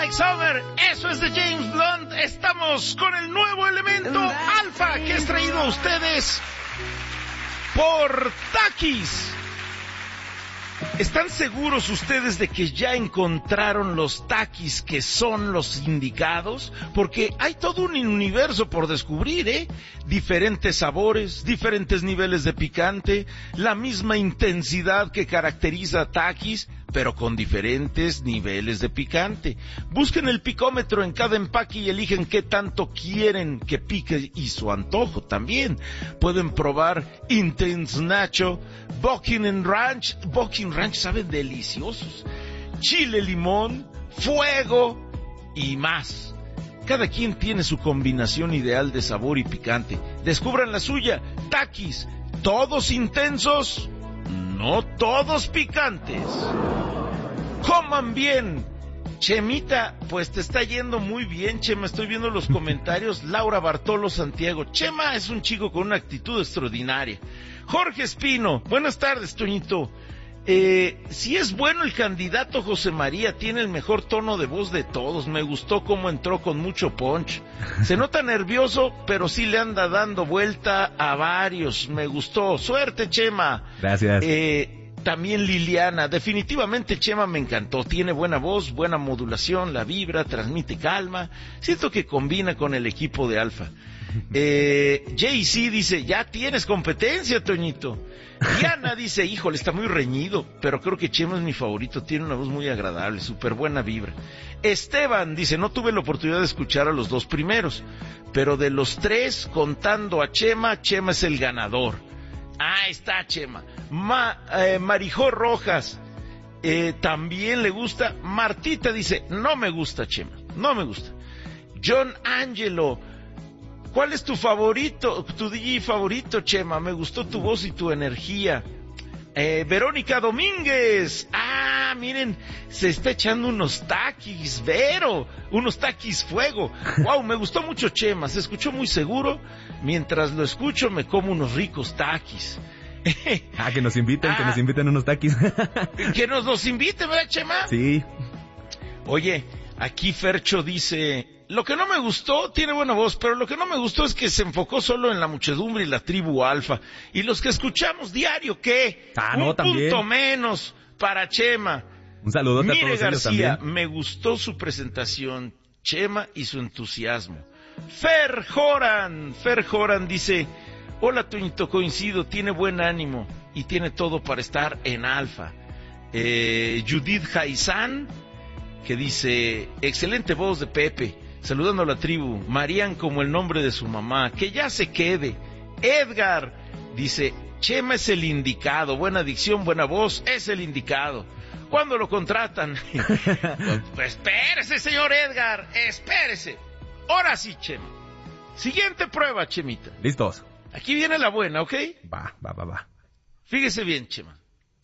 Like Summer, eso es de James Blunt. Estamos con el nuevo elemento Alfa que es traído a ustedes por Takis. ¿Están seguros ustedes de que ya encontraron los Takis que son los indicados? Porque hay todo un universo por descubrir, ¿eh? Diferentes sabores, diferentes niveles de picante, la misma intensidad que caracteriza a Takis, pero con diferentes niveles de picante. Busquen el picómetro en cada empaque y eligen qué tanto quieren que pique y su antojo también. Pueden probar Intense Nacho, Bucking Ranch. Bucking Ranch saben deliciosos. Chile limón, fuego y más. Cada quien tiene su combinación ideal de sabor y picante. Descubran la suya. Takis, todos intensos, no todos picantes. Coman bien. Chemita, pues te está yendo muy bien, Chema. Estoy viendo los comentarios. Laura Bartolo Santiago. Chema es un chico con una actitud extraordinaria. Jorge Espino. Buenas tardes, Toñito. Si es bueno el candidato José María, tiene el mejor tono de voz de todos. Me gustó cómo entró con mucho punch. Se nota nervioso, pero sí le anda dando vuelta a varios. Me gustó. Suerte, Chema. Gracias. También Liliana, definitivamente Chema me encantó, tiene buena voz, buena modulación, la vibra, transmite calma, siento que combina con el equipo de Alfa. JC dice, ya tienes competencia, Toñito. Diana dice, híjole, está muy reñido, pero creo que Chema es mi favorito, tiene una voz muy agradable, súper buena vibra. Esteban dice, no tuve la oportunidad de escuchar a los dos primeros, pero de los tres, contando a Chema, Chema es el ganador. Ah, está Chema. Marijó Rojas, también le gusta. Martita dice, no me gusta, Chema, no me gusta. John Angelo, ¿cuál es tu favorito, tu DJ favorito, Chema? Me gustó tu voz y tu energía. Verónica Domínguez, miren, se está echando unos taquis, Vero, unos taquis fuego. Wow, me gustó mucho Chema, se escuchó muy seguro. Mientras lo escucho me como unos ricos taquis. Que nos inviten unos taquis. Que nos inviten, ¿verdad, Chema? Sí. Oye, aquí Fercho dice, lo que no me gustó, tiene buena voz, pero lo que no me gustó es que se enfocó solo en la muchedumbre y la tribu Alfa. Y los que escuchamos diario, ¿qué? También. Punto menos para Chema. Un saludote Mire a todos García, ellos también. me gustó su presentación, Chema, y su entusiasmo. Fer Joran dice, hola Toñito, coincido, tiene buen ánimo y tiene todo para estar en Alfa. Judith Jaizán, que dice, excelente voz de Pepe, saludando a la tribu. Marian como el nombre de su mamá, que ya se quede. Edgar dice, Chema es el indicado, buena dicción, buena voz, es el indicado. ¿Cuándo lo contratan? Pues espérese, señor Edgar, espérese. Ahora sí, Chema. Siguiente prueba, Chemita. Listos. Aquí viene la buena, ¿ok? Va. Fíjese bien, Chema.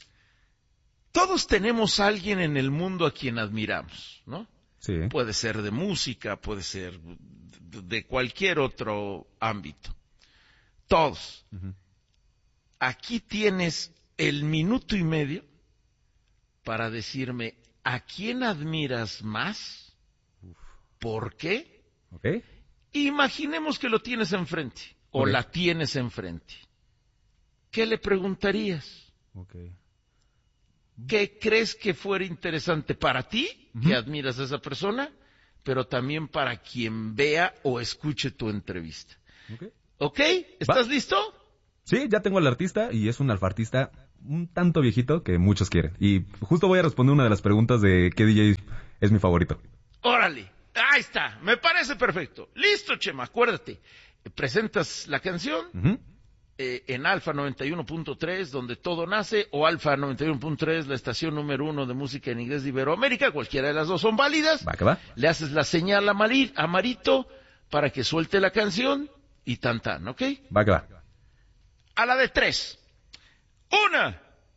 Todos tenemos a alguien en el mundo a quien admiramos, ¿no? Sí. Puede ser de música, puede ser de cualquier otro ámbito. Todos. Uh-huh. Aquí tienes el minuto y medio para decirme ¿a quién admiras más? ¿Por qué? Okay. Imaginemos que lo tienes enfrente, o la tienes enfrente. ¿Qué le preguntarías? Okay. ¿Qué crees que fuera interesante para ti, que admiras a esa persona, pero también para quien vea o escuche tu entrevista? ¿Ok? ¿Estás listo? Sí, ya tengo al artista y es un alfartista un tanto viejito que muchos quieren. Y justo voy a responder una de las preguntas de qué DJ es mi favorito. ¡Órale! Ahí está, me parece perfecto. Listo, Chema, acuérdate. Presentas la canción en Alfa 91.3, donde todo nace, o Alfa 91.3, la estación número 1 de música en inglés de Iberoamérica. Cualquiera de las dos son válidas. Va que va. Le haces la señal a Marito para que suelte la canción y tan, ¿ok? Va que va. A la de 3. 1,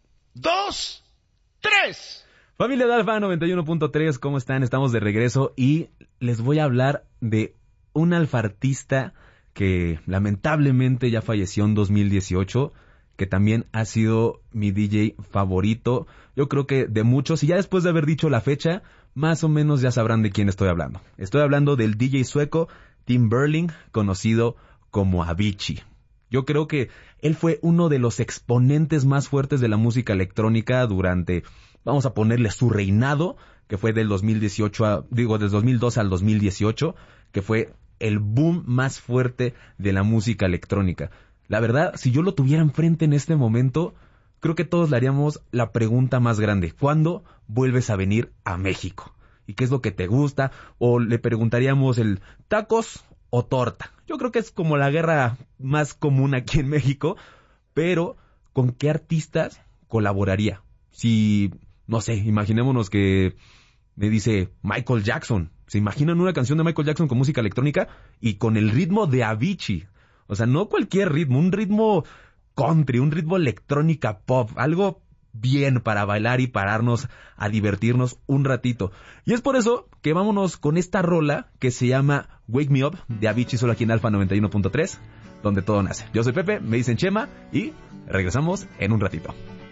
2, 3. Familia de Alfa 91.3, ¿cómo están? Estamos de regreso y les voy a hablar de un alfartista que lamentablemente ya falleció en 2018, que también ha sido mi DJ favorito, yo creo que de muchos, y ya después de haber dicho la fecha, más o menos ya sabrán de quién estoy hablando. Estoy hablando del DJ sueco Tim Bergling, conocido como Avicii. Yo creo que él fue uno de los exponentes más fuertes de la música electrónica durante, vamos a ponerle, su reinado, que fue del 2012 al 2018, que fue el boom más fuerte de la música electrónica. La verdad, si yo lo tuviera enfrente en este momento, creo que todos le haríamos la pregunta más grande: ¿cuándo vuelves a venir a México? ¿Y qué es lo que te gusta? O le preguntaríamos el tacos o torta. Yo creo que es como la guerra más común aquí en México, pero ¿con qué artistas colaboraría? Si, no sé, imaginémonos que me dice Michael Jackson. ¿Se imaginan una canción de Michael Jackson con música electrónica y con el ritmo de Avicii? O sea, no cualquier ritmo, un ritmo country, un ritmo electrónica pop, algo bien para bailar y pararnos a divertirnos un ratito. Y es por eso que vámonos con esta rola que se llama Wake Me Up de Avicii, solo aquí en Alfa 91.3, donde todo nace. Yo soy Pepe, me dicen Chema y regresamos en un ratito.